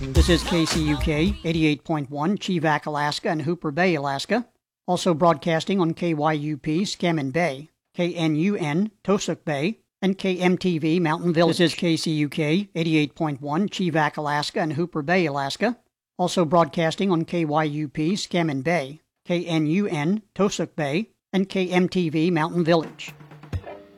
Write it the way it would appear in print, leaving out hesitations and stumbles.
This is KCUK 88.1 Chivak, Alaska and Hooper Bay, Alaska. Also broadcasting on KYUP Scammon Bay, KNUN Tosuk Bay, and KMTV Mountain Village. This is KCUK 88.1 Chivak, Alaska and Hooper Bay, Alaska. Also broadcasting on KYUP Scammon Bay, KNUN Tosuk Bay, and KMTV Mountain Village.